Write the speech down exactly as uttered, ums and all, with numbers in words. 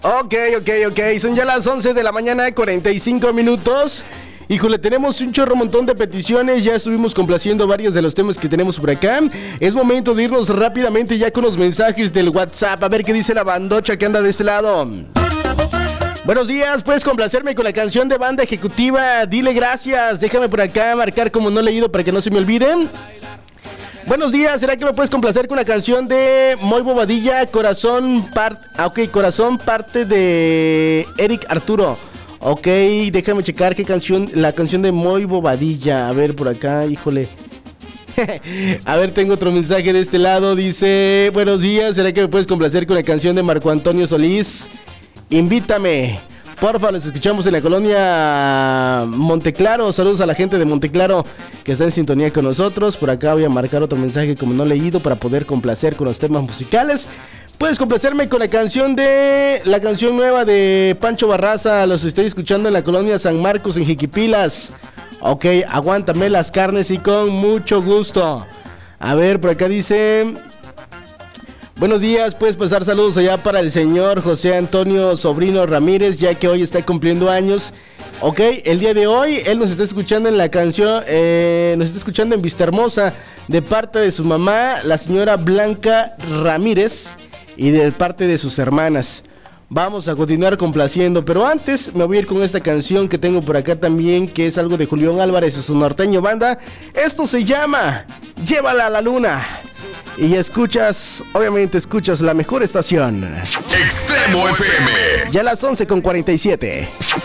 Ok, ok, ok, son ya las once de la mañana, cuarenta y cinco minutos. Híjole, tenemos un chorro montón de peticiones, ya estuvimos complaciendo varios de los temas que tenemos por acá. Es momento de irnos rápidamente ya con los mensajes del WhatsApp, a ver qué dice la bandocha que anda de este lado. Buenos días, puedes complacerme con la canción de Banda Ejecutiva, Dile Gracias, déjame por acá marcar como no leído para que no se me olviden. Buenos días, ¿será que me puedes complacer con la canción de Moy Bobadilla, Corazón, parte, ah, ok, Corazón, parte de Eric Arturo? Ok, déjame checar qué canción, la canción de Moy Bobadilla, a ver por acá, híjole. A ver, tengo otro mensaje de este lado, dice, buenos días, ¿será que me puedes complacer con la canción de Marco Antonio Solís? Invítame. Porfa, los escuchamos en la colonia Monteclaro. Saludos a la gente de Monteclaro que está en sintonía con nosotros. Por acá voy a marcar otro mensaje como no leído para poder complacer con los temas musicales. Puedes complacerme con la canción de... La canción nueva de Pancho Barraza. Los estoy escuchando en la colonia San Marcos en Jiquipilas. Ok, aguántame las carnes y con mucho gusto. A ver, por acá dice... Buenos días, puedes pasar saludos allá para el señor José Antonio Sobrino Ramírez, ya que hoy está cumpliendo años. Ok, el día de hoy él nos está escuchando en la canción, eh, nos está escuchando en Vista Hermosa, de parte de su mamá, la señora Blanca Ramírez, y de parte de sus hermanas. Vamos a continuar complaciendo, pero antes me voy a ir con esta canción que tengo por acá también, que es algo de Julián Álvarez y su norteño banda. Esto se llama Llévala a la Luna. Y escuchas, obviamente escuchas la mejor estación. Extremo F M. Ya a las once con cuarenta y siete.